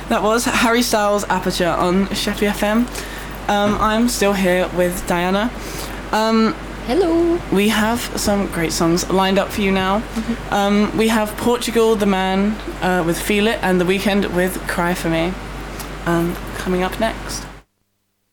That was Harry Styles' Aperture on Sheppey FM. I'm still here with Diana. Hello. We have some great songs lined up for you now. We have Portugal the Man with Feel It and The Weeknd with Cry For Me coming up next.